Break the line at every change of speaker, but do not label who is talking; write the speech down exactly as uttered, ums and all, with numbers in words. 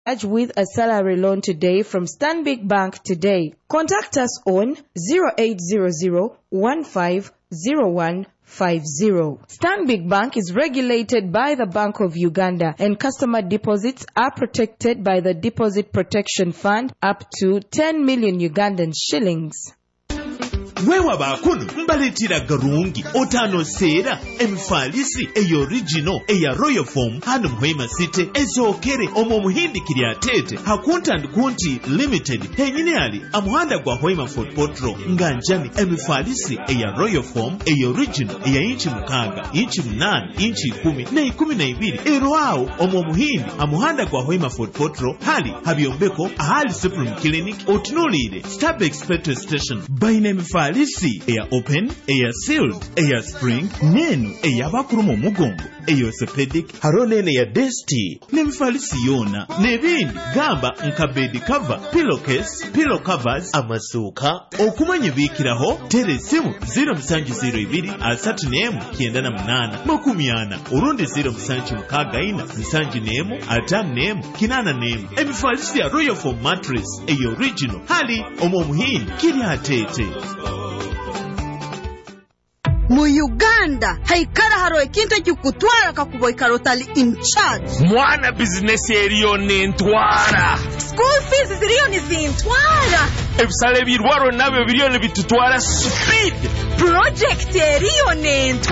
with a salary loan today from Stanbic Bank today. Contact us on zero eight zero zero one five zero one five zero. Stanbic Bank is regulated by the Bank of Uganda, and customer deposits are protected by the Deposit Protection Fund up to ten million Ugandan shillings.
Wewa bakunu mbaletira garungi otano sera emfalisi eyo original eya Royal Form hano Muhima City ezokere omo muhindi kiri atete hakunta ndikunti limited henyine ali amuhanda gwa Hoima Fort Potro nganjani emfalisi eya Royal Form eya original eya inchi mukanga inchi munani inchi kumi na ikumi na ibiri erwao omo muhindi amuhanda gwa Hoima Fort Potro hali habiombeko ahali Supreme Clinic otunulire Starbex petrol station baina emfalisi Lisi, eya open, eya sealed, eya spring, nenu, eya bakurumo mugongo, eya orthopedic, haronene ya desti, nemfalisi yona, nebindi, gamba, nkabedi cover, pillowcase, pillow covers, amasuka, okumanye bikiraho, tere simu, zero msanju zero ibiri, asatu nemu, kiendana mnana, makumiana, urundi zero msanju mkaga ina, msanju nemu, atam nemu, kinana nemu, emfalisi ya Royal Form mattress, eya original, hali, omo muhindi, kiri hatete.
Mu Uganda haikara haro ekintu cyukutwara kakuboy karotali in charge
mwana business eriyo nentwara
school fees ziriyo nizintwara
ebisale birwaro nabyo biriyo bitutwara speed
project eriyo nentwara